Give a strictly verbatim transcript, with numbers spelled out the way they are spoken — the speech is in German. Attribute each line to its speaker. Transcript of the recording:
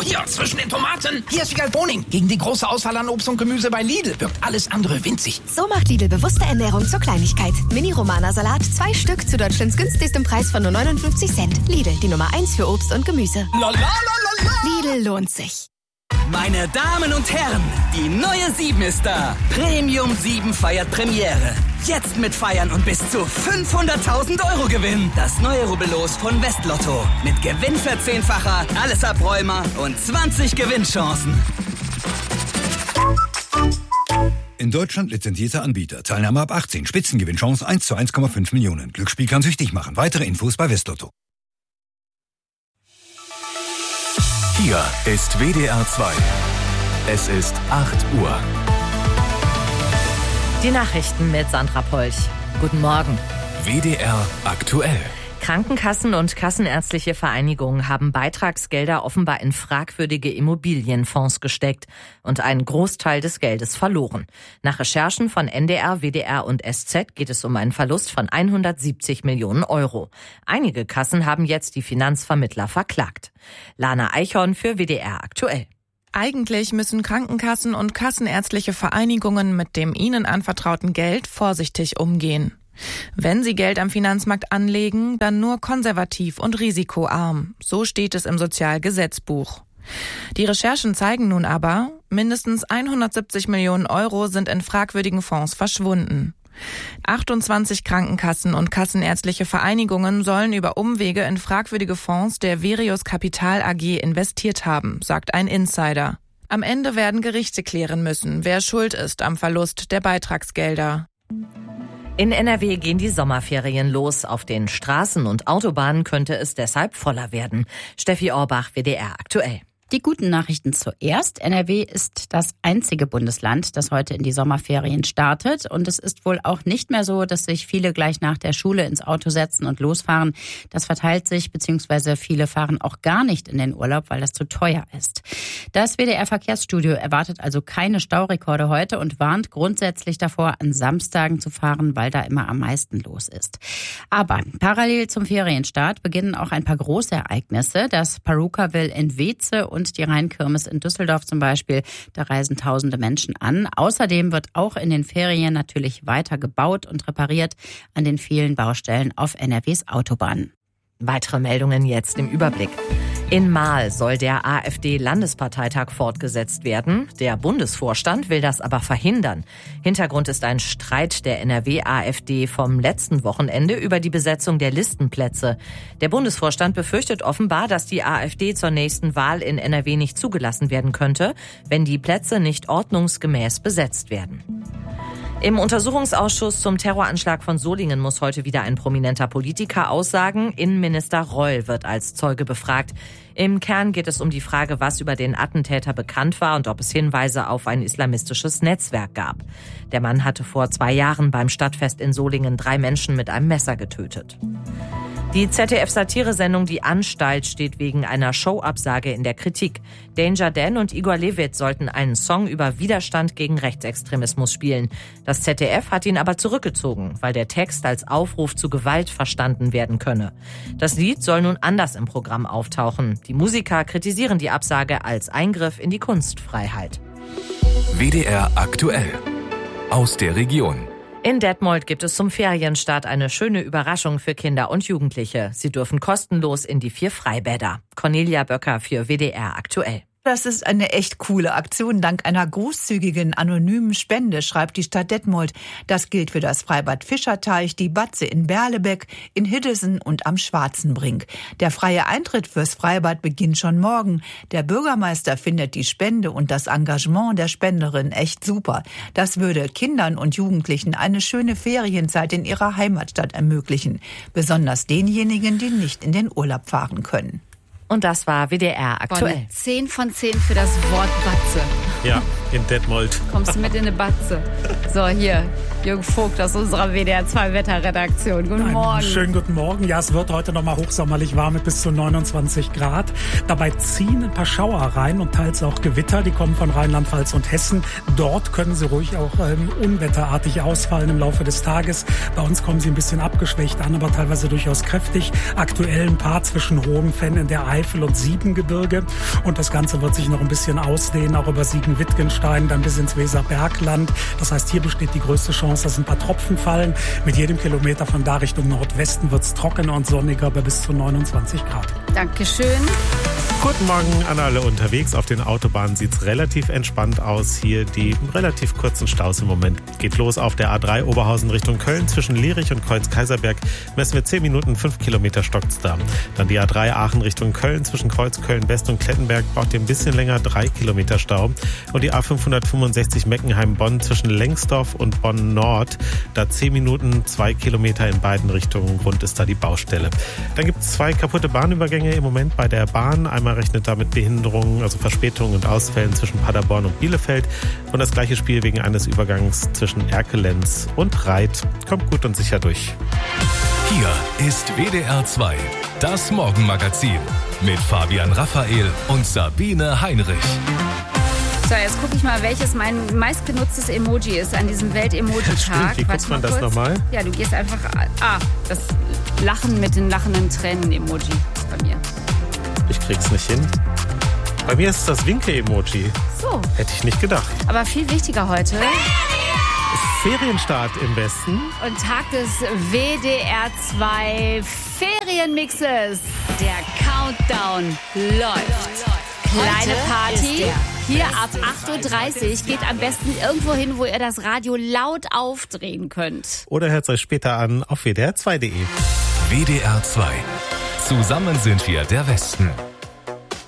Speaker 1: hier, zwischen den Tomaten. Hier ist Wiegald Boning. Gegen die große Auswahl an Obst und Gemüse bei Lidl wirkt alles andere winzig.
Speaker 2: So macht Lidl bewusste Ernährung zur Kleinigkeit. Mini-Romana-Salat, zwei Stück zu Deutschlands günstigstem Preis von nur neunundfünfzig Cent. Lidl, die Nummer eins für Obst und Gemüse.
Speaker 1: La, la, la, la, la.
Speaker 2: Lidl lohnt sich.
Speaker 3: Meine Damen und Herren, die neue sieben ist da. Premium sieben feiert Premiere. Jetzt mit Feiern und bis zu fünfhunderttausend Euro Gewinn. Das neue Rubbellos von Westlotto. Mit Gewinnverzehnfacher, alles Abräumer und zwanzig Gewinnchancen.
Speaker 4: In Deutschland lizenzierter Anbieter. Teilnahme ab achtzehn. Spitzengewinnchance eins zu eins Komma fünf Millionen. Glücksspiel kann süchtig machen. Weitere Infos bei Westlotto.
Speaker 5: Hier ist W D R zwei. Es ist acht Uhr.
Speaker 6: Die Nachrichten mit Sandra Polch. Guten Morgen.
Speaker 5: W D R aktuell.
Speaker 6: Krankenkassen und kassenärztliche Vereinigungen haben Beitragsgelder offenbar in fragwürdige Immobilienfonds gesteckt und einen Großteil des Geldes verloren. Nach Recherchen von N D R, W D R und S Z geht es um einen Verlust von hundertsiebzig Millionen Euro. Einige Kassen haben jetzt die Finanzvermittler verklagt. Lana Eichhorn für W D R aktuell.
Speaker 7: Eigentlich müssen Krankenkassen und kassenärztliche Vereinigungen mit dem ihnen anvertrauten Geld vorsichtig umgehen. Wenn sie Geld am Finanzmarkt anlegen, dann nur konservativ und risikoarm. So steht es im Sozialgesetzbuch. Die Recherchen zeigen nun aber, mindestens hundertsiebzig Millionen Euro sind in fragwürdigen Fonds verschwunden. achtundzwanzig Krankenkassen und kassenärztliche Vereinigungen sollen über Umwege in fragwürdige Fonds der Verius Kapital A G investiert haben, sagt ein Insider. Am Ende werden Gerichte klären müssen, wer schuld ist am Verlust der Beitragsgelder.
Speaker 6: In N R W gehen die Sommerferien los. Auf den Straßen und Autobahnen könnte es deshalb voller werden. Steffi Orbach, W D R aktuell.
Speaker 8: Die guten Nachrichten zuerst. N R W ist das einzige Bundesland, das heute in die Sommerferien startet. Und es ist wohl auch nicht mehr so, dass sich viele gleich nach der Schule ins Auto setzen und losfahren. Das verteilt sich, beziehungsweise viele fahren auch gar nicht in den Urlaub, weil das zu teuer ist. Das W D R-Verkehrsstudio erwartet also keine Staurekorde heute und warnt grundsätzlich davor, an Samstagen zu fahren, weil da immer am meisten los ist. Aber parallel zum Ferienstart beginnen auch ein paar große Ereignisse. Das Perukaville in Weeze und die Rheinkirmes in Düsseldorf zum Beispiel. Da reisen tausende Menschen an. Außerdem wird auch in den Ferien natürlich weiter gebaut und repariert an den vielen Baustellen auf N R Ws Autobahnen.
Speaker 6: Weitere Meldungen jetzt im Überblick. In Marl soll der AfD-Landesparteitag fortgesetzt werden. Der Bundesvorstand will das aber verhindern. Hintergrund ist ein Streit der N R W-AfD vom letzten Wochenende über die Besetzung der Listenplätze. Der Bundesvorstand befürchtet offenbar, dass die AfD zur nächsten Wahl in N R W nicht zugelassen werden könnte, wenn die Plätze nicht ordnungsgemäß besetzt werden. Im Untersuchungsausschuss zum Terroranschlag von Solingen muss heute wieder ein prominenter Politiker aussagen. Innenminister Reul wird als Zeuge befragt. Im Kern geht es um die Frage, was über den Attentäter bekannt war und ob es Hinweise auf ein islamistisches Netzwerk gab. Der Mann hatte vor zwei Jahren beim Stadtfest in Solingen drei Menschen mit einem Messer getötet. Die Z D F-Satiresendung Die Anstalt steht wegen einer Showabsage in der Kritik. Danger Dan und Igor Levit sollten einen Song über Widerstand gegen Rechtsextremismus spielen. Das Z D F hat ihn aber zurückgezogen, weil der Text als Aufruf zu Gewalt verstanden werden könne. Das Lied soll nun anders im Programm auftauchen. Die Musiker kritisieren die Absage als Eingriff in die Kunstfreiheit.
Speaker 5: W D R aktuell. Aus der Region.
Speaker 6: In Detmold gibt es zum Ferienstart eine schöne Überraschung für Kinder und Jugendliche. Sie dürfen kostenlos in die vier Freibäder. Cornelia Böcker für W D R aktuell.
Speaker 9: Das ist eine echt coole Aktion. Dank einer großzügigen, anonymen Spende, schreibt die Stadt Detmold. Das gilt für das Freibad Fischerteich, die Batze in Berlebeck, in Hiddesen und am Schwarzenbrink. Der freie Eintritt fürs Freibad beginnt schon morgen. Der Bürgermeister findet die Spende und das Engagement der Spenderin echt super. Das würde Kindern und Jugendlichen eine schöne Ferienzeit in ihrer Heimatstadt ermöglichen. Besonders denjenigen, die nicht in den Urlaub fahren können.
Speaker 6: Und das war W D R aktuell.
Speaker 10: zehn von zehn für das Wort Batze.
Speaker 11: Ja, in Detmold.
Speaker 10: Kommst du mit in eine Batze? So, hier.
Speaker 8: Jürgen Vogt aus unserer W D R zwei Wetterredaktion. Guten
Speaker 10: Einen
Speaker 8: Morgen.
Speaker 10: Schönen guten Morgen. Ja, es wird heute noch mal hochsommerlich warm mit bis zu neunundzwanzig Grad. Dabei ziehen ein paar Schauer rein und teils auch Gewitter. Die kommen von Rheinland-Pfalz und Hessen. Dort können sie ruhig auch ähm, unwetterartig ausfallen im Laufe des Tages. Bei uns kommen sie ein bisschen abgeschwächt an, aber teilweise durchaus kräftig. Aktuell ein paar zwischen Hohenfenn in der Eifel und Siebengebirge. Und das Ganze wird sich noch ein bisschen ausdehnen, auch über Siegen-Wittgenstein, dann bis ins Weserbergland. Das heißt, hier besteht die größte Chance, dass ein paar Tropfen fallen. Mit jedem Kilometer von da Richtung Nordwesten wird es trockener und sonniger bei bis zu neunundzwanzig Grad.
Speaker 8: Dankeschön.
Speaker 11: Guten Morgen an alle unterwegs. Auf den Autobahnen sieht es relativ entspannt aus. Hier die relativ kurzen Staus im Moment. Geht los auf der A drei Oberhausen Richtung Köln. Zwischen Lierich und Kreuz-Kaiserberg messen wir zehn Minuten, fünf Kilometer stockt's da. Dann die A drei Aachen Richtung Köln. Zwischen Kreuz Köln-West und Klettenberg braucht ihr ein bisschen länger, drei Kilometer Stau. Und die A fünfhundertfünfundsechzig Meckenheim-Bonn zwischen Lengsdorf und Bonn-Nord. Da zehn Minuten, zwei Kilometer in beiden Richtungen. Grund ist da die Baustelle. Dann gibt es zwei kaputte Bahnübergänge im Moment bei der Bahn. Einmal rechnet damit Behinderungen, also Verspätungen und Ausfällen zwischen Paderborn und Bielefeld. Und das gleiche Spiel wegen eines Übergangs zwischen Erkelenz und Reit. Kommt gut und sicher durch.
Speaker 5: Hier ist W D R zwei, das Morgenmagazin mit Fabian Raphael und Sabine Heinrich.
Speaker 8: So, jetzt gucke ich mal, welches mein meistgenutztes Emoji ist an diesem Welt-Emoji-Tag.
Speaker 11: Wie guckt man das nochmal?
Speaker 8: Ja, du gehst einfach... Ah, das Lachen mit den lachenden Tränen-Emoji bei mir.
Speaker 11: Ich krieg's nicht hin. Bei mir ist es das Winke-Emoji.
Speaker 8: So.
Speaker 11: Hätte ich nicht gedacht.
Speaker 8: Aber viel wichtiger heute...
Speaker 11: Ferienstart im Westen.
Speaker 8: Und Tag des W D R zwei Ferienmixes. Der Countdown läuft. Kleine Party. Hier ab acht Uhr dreißig. Geht am besten irgendwo hin, wo ihr das Radio laut aufdrehen könnt.
Speaker 11: Oder hört es euch später an auf W D R zwei Punkt de.
Speaker 5: W D R zwei. Zusammen sind wir der Westen.